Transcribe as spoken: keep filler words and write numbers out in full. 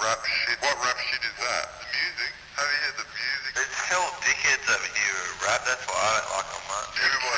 rap shit. What rap shit is that? The music? Have you heard the music? There's hell dickheads over here who rap, that's why I don't like them much. Everybody